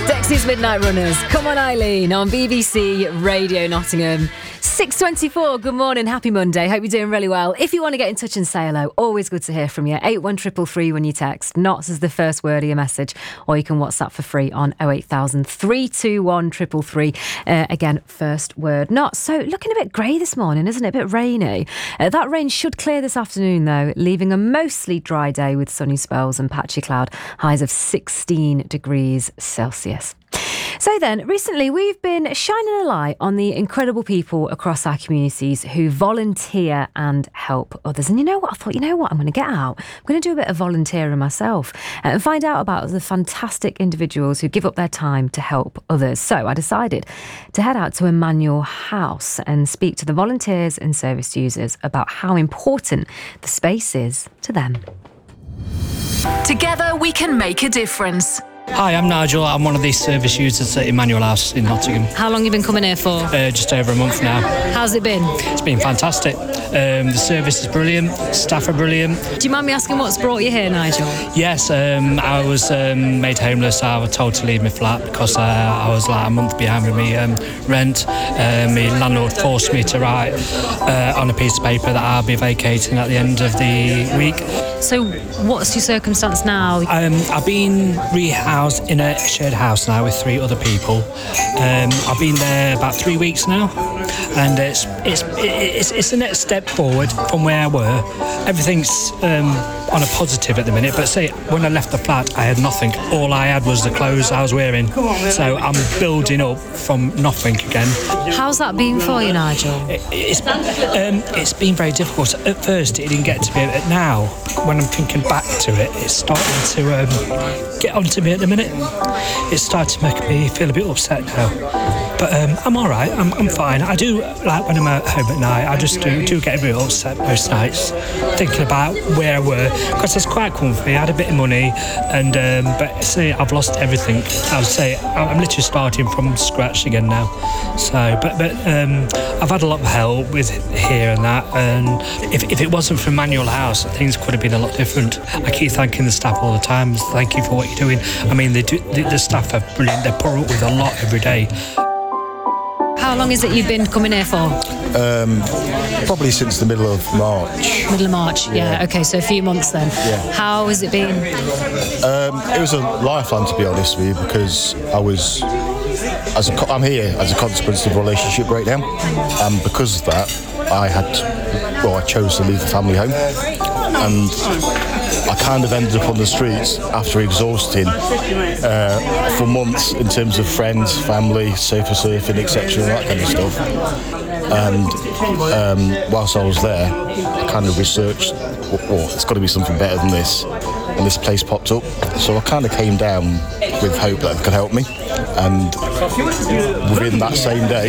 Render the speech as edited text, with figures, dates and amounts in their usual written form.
Dexys Midnight Runners. Come on, Eileen, on BBC Radio Nottingham. 6:24. Good morning. Happy Monday. Hope you're doing really well. If you want to get in touch and say hello, always good to hear from you. 81333 when you text. Knots is the first word of your message. Or you can WhatsApp for free on 08000 321 333. Again, first word Knots. So looking a bit grey this morning, isn't it? A bit rainy. That rain should clear this afternoon though, leaving a mostly dry day with sunny spells and patchy cloud. Highs of 16 degrees Celsius. So then, recently we've been shining a light on the incredible people across our communities who volunteer and help others. And you know what? I thought, I'm going to get out. I'm going to do a bit of volunteering myself and find out about the fantastic individuals who give up their time to help others. So I decided to head out to Emmanuel House and speak to the volunteers and service users about how important the space is to them. Together we can make a difference. Hi, I'm Nigel. I'm one of these service users at Emmanuel House in Nottingham. How long have you been coming here for? Just over a month now. How's it been? It's been fantastic. The service is brilliant. Staff are brilliant. Do you mind me asking what's brought you here, Nigel? Yes, I was made homeless. I was told to leave my flat because I was like a month behind with me rent. My landlord forced me to write on a piece of paper that I'll be vacating at the end of the week. So what's your circumstance now? I've been rehoused in a shared house now with 3 other people. I've been there about 3 weeks now, and it's the next step forward from where I were. Everything's on a positive at the minute, but say when I left the flat I had nothing. All I had was the clothes I was wearing, so I'm building up from nothing again. How's that been for you, Nigel? It's been very difficult. At first it didn't get to me, but now when I'm thinking back to it, it's starting to get onto me at the minute. It's starting to make me feel a bit upset now. But I'm all right. I'm fine. I do, like when I'm at home at night, I just do get a bit upset most nights, thinking about where I were, because it's quite comfy. I had a bit of money, and but see, I've lost everything. I would say I'm literally starting from scratch again now. So, but I've had a lot of help with here and that, and if it wasn't for Emmanuel House, things could have been a lot different. I keep thanking the staff all the time. Thank you for what you're doing. I mean, the staff are brilliant. They put up with a lot every day. How long is it you've been coming here for? Probably since the middle of March. Middle of March, yeah. Okay, so a few months then. Yeah. How has it been? It was a lifeline, to be honest with you, because I'm here as a consequence of a relationship breakdown, and because of that, I chose to leave the family home, and I kind of ended up on the streets after exhausting for months in terms of friends, family, sofa surfing, etc., and that kind of stuff. And whilst I was there, I kind of researched, it's got to be something better than this, and this place popped up. So I kind of came down with hope that it could help me, and within that same day,